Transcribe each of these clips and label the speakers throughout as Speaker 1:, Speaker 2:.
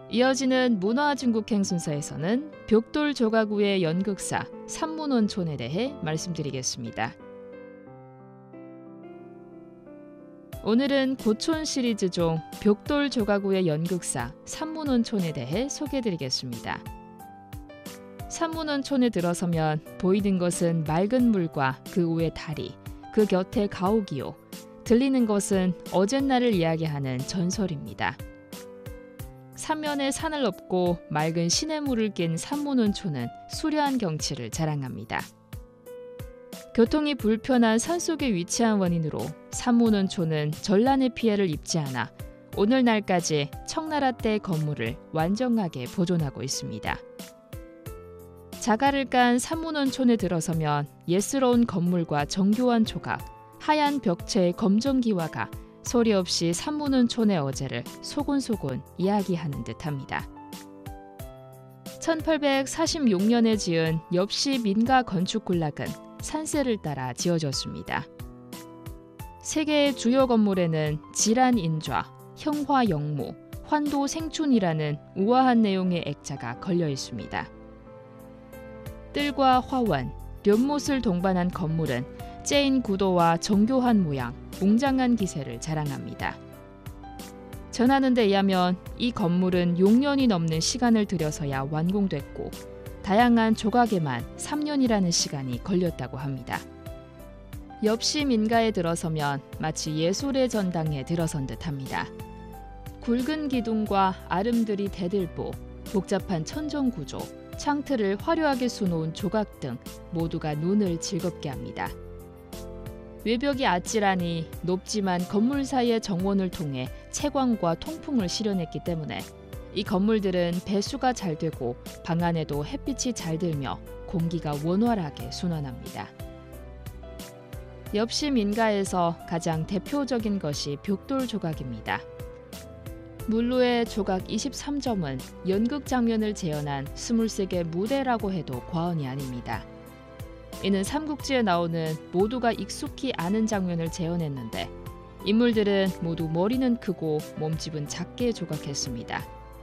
Speaker 1: 이어지는 문화중국행 순서에서는 벽돌 조가구의 연극사 삼문온촌에 대해 말씀드리겠습니다. 오늘은 고촌 시리즈 중 벽돌 조가구의 연극사 삼문온촌에 대해 소개해드리겠습니다. 삼문온촌에 들어서면 보이는 것은 맑은 물과 그 위의 다리, 그 곁에 가옥이요. 들리는 것은 어젯날을 이야기하는 전설입니다. 삼면에 산을 엎고 맑은 시냇물을 낀 삼문온촌은 수려한 경치를 자랑합니다. 교통이 불편한 산속에 위치한 원인으로 삼문온촌은 전란의 피해를 입지 않아 오늘날까지 청나라 때 건물을 완전하게 보존하고 있습니다. 자갈을 깐 삼문온촌에 들어서면 예스러운 건물과 정교한 조각, 하얀 벽체의 검정기와가 소리 없이 삼문온촌의 어제를 소곤소곤 이야기하는 듯합니다. 1846년에 지은 엽시 민가 건축군락은 산세를 따라 지어졌습니다. 세 개의 주요 건물에는 질안인좌, 형화영무, 환도생춘이라는 우아한 내용의 액자가 걸려 있습니다. 뜰과 화원, 연못을 동반한 건물은 째인 구도와 정교한 모양, 웅장한 기세를 자랑합니다. 전하는 데 의하면 이 건물은 6년이 넘는 시간을 들여서야 완공됐고 다양한 조각에만 3년이라는 시간이 걸렸다고 합니다. 엽시 민가에 들어서면 마치 예술의 전당에 들어선 듯합니다. 굵은 기둥과 아름드리 대들보, 복잡한 천정 구조, 창틀을 화려하게 수놓은 조각 등 모두가 눈을 즐겁게 합니다. 외벽이 아찔하니 높지만 건물 사이의 정원을 통해 채광과 통풍을 실현했기 때문에 이 건물들은 배수가 잘 되고 방 안에도 햇빛이 잘 들며 공기가 원활하게 순환합니다. 엽시 민가에서 가장 대표적인 것이 벽돌 조각입니다. 물루의 조각 23점은 연극 장면을 재현한 23개 무대라고 해도 과언이 아닙니다. 이는 삼국지에 나오는 모두가 익숙히 아는 장면을 재현했는데 인물들은 모두 머리는 크고 몸집은 작게 조각했습니다.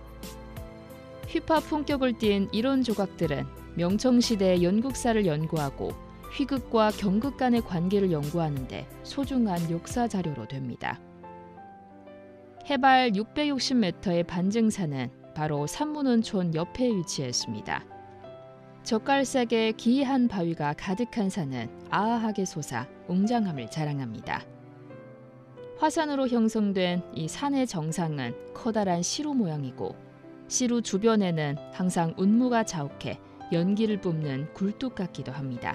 Speaker 1: 휘파 품격을 띤 이런 조각들은 명청시대의 연극사를 연구하고 휘극과 경극 간의 관계를 연구하는데 소중한 역사 자료로 됩니다. 해발 660m의 반증산은 바로 삼문온촌 옆에 위치했습니다. 젓갈색의 기이한 바위가 가득한 산은 아아하게 솟아 웅장함을 자랑합니다. 화산으로 형성된 이 산의 정상은 커다란 시루 모양이고 시루 주변에는 항상 운무가 자욱해 연기를 뿜는 굴뚝 같기도 합니다.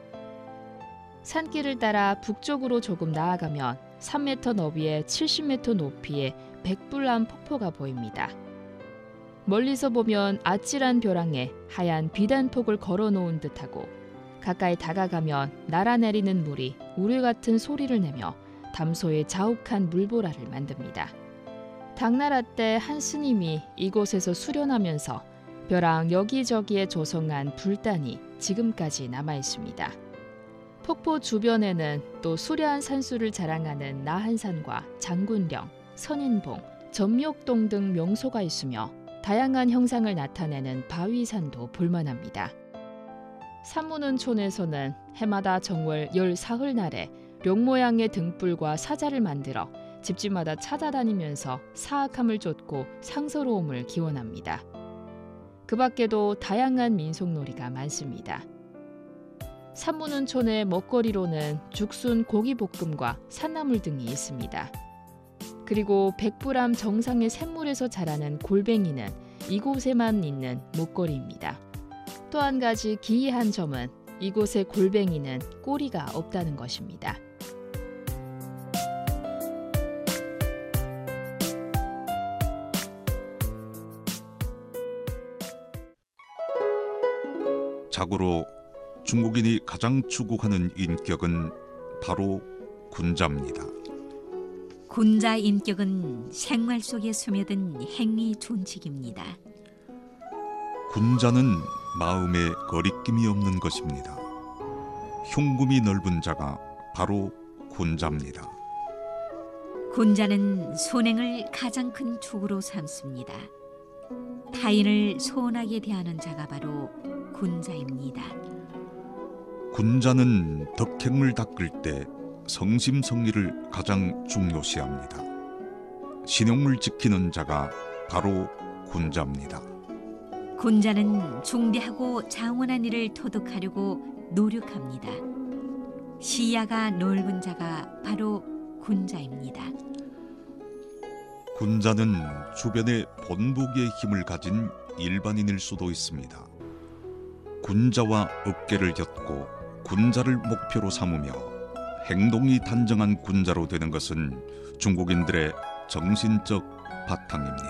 Speaker 1: 산길을 따라 북쪽으로 조금 나아가면 3m 너비에 70m 높이의 백불암 폭포가 보입니다. 멀리서 보면 아찔한 벼랑에 하얀 비단폭을 걸어놓은 듯하고 가까이 다가가면 날아내리는 물이 우레 같은 소리를 내며 담소의 자욱한 물보라를 만듭니다. 당나라 때 한 스님이 이곳에서 수련하면서 벼랑 여기저기에 조성한 불단이 지금까지 남아있습니다. 폭포 주변에는 또 수려한 산수를 자랑하는 나한산과 장군령, 선인봉, 점욕동 등 명소가 있으며 다양한 형상을 나타내는 바위산도 볼만합니다. 삼문온촌에서는 해마다 정월 열 사흘날에 룡 모양의 등불과 사자를 만들어 집집마다 찾아다니면서 사악함을 쫓고 상서로움을 기원합니다. 그 밖에도 다양한 민속놀이가 많습니다. 삼문온촌의 먹거리로는 죽순 고기볶음과 산나물 등이 있습니다. 그리고 백불암 정상의 샘물에서 자라는 골뱅이는 이곳에만 있는 먹거리입니다. 또 한 가지 기이한 점은 이곳의 골뱅이는 꼬리가 없다는 것입니다.
Speaker 2: 자고로 중국인이 가장 추구하는 인격은 바로 군자입니다.
Speaker 3: 군자 인격은 생활 속에 스며든 행위 존칙입니다.
Speaker 2: 군자는 마음에 거리낌이 없는 것입니다. 흉금이 넓은 자가 바로 군자입니다.
Speaker 3: 군자는 손행을 가장 큰 축으로 삼습니다. 타인을 소원하게 대하는 자가 바로 군자입니다.
Speaker 2: 군자는 덕행을 닦을 때 성심성의를 가장 중요시합니다. 신용을 지키는 자가 바로 군자입니다.
Speaker 3: 군자는 중대하고 장원한 일을 토득하려고 노력합니다. 시야가 넓은 자가 바로 군자입니다.
Speaker 2: 군자는 주변에 본보기의 힘을 가진 일반인일 수도 있습니다. 군자와 어깨를 곁고 군자를 목표로 삼으며 행동이 단정한 군자로 되는 것은 중국인들의 정신적 바탕입니다.